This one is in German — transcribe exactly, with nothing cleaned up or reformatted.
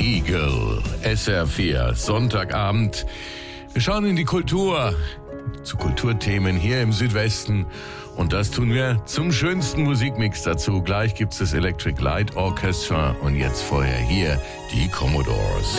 Eagle, S R vier, Sonntagabend. Wir schauen in die Kultur, zu Kulturthemen hier im Südwesten. Und das tun wir zum schönsten Musikmix dazu. Gleich gibt's das Electric Light Orchestra und jetzt vorher hier die Commodores.